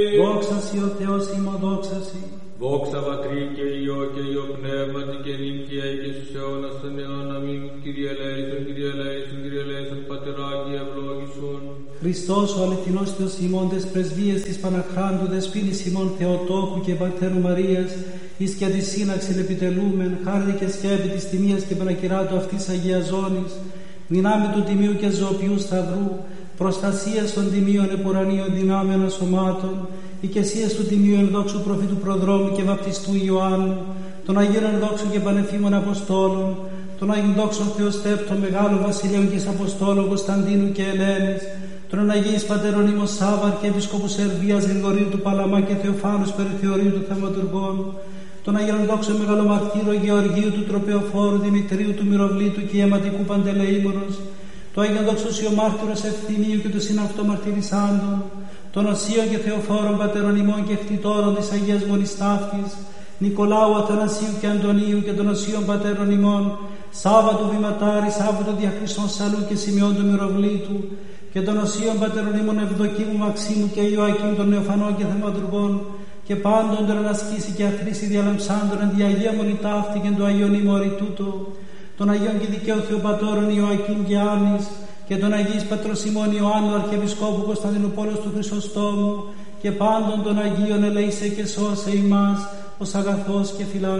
Δόξα Συ ο Θεός ημών, δόξα Συ. Δόξα Πατρί και Υιό και Υιό Πνεύματι και νυν και αεί και στους αιώνας των αιώνων. Αμήν. Κύριε ελέησον, Κύριε ελέησον, Κύριε ελέησον, Πατεράκη ευλόγησον. Χριστός ο αληθινός Θεός ημών, τες πρεσβείες της Παναχράντου δεσποίνης ημών Θεοτόκου και Παρτένου Μαρίας, εις και τη σύναξην επιτελούμεν, χάρη και σκέπη της τιμίας και πανακυράτου αυτής Αγίας Ζώνης, δυνάμει του τιμίου και ζωοποιού σταυρού, προστασίας των τιμίων επουρανίων δυνάμεων ασωμάτων, οικεσίας του τιμίου ενδόξου προφήτου προδρόμου και βαπτιστού Ιωάννου, των Αγίων ενδόξων και πανεφήμων Αποστόλων, των Αγίων δόξων Θεοστέπτων Μεγάλων Βασιλείων και Αποστόλων Κωνσταντίνου και Ελένης, των Αγίης Πατέρων ημών Σάβαρ και Επισκόπου Σερβίας Γρηγορίου του Παλαμά και Θεοφάνους Περιθεωρίου του Θαυματουργών, των Αγίων δόξων Μεγαλομαρτύρου Γεωργίου του Τροπεοφόρου Δημητρίου του Μυροβλήτου και Ιαματικού Παντελεήμονος, το Άγιον δόξος Ιωμάρτυρος Ευθυμίου και του συναυτομαρτυρισσάντων, των Οσίων και Θεοφόρων Πατέρων ημών και Χτιτόρων της Αγίας Μονής Ταύτης, Νικολάου, Αθανασίου και Αντωνίου και των Οσίων Πατέρων ημών, Σάββατου Βηματάρη, Σάββατο Διαχρυσών Σαλού και Σημειών του Μυροβλήτου, και των Οσίων Πατέρων ημών Ευδοκίμου, Μαξίμου και Ιωακήμ των Νεοφανών και Θαυματουργών, και πάντων των ανασκήσει και αχρήσει διαλαμψάντων εν τη Αγία Μονή Ταύτη και εν το Αγίον ημόρι τούτο, των Αγίων και δικαίου Θεοπατώρων Ιωακήμ και Άννης, και των Αγίης Πατρός ημών Ιωάννου Αρχιεπισκόπου Κωνσταντινούπολος του Χρυσοστόμου, και πάντων των Αγίων ελέησε και σώσε ημάς ως αγαθός και φιλάνθρωπος.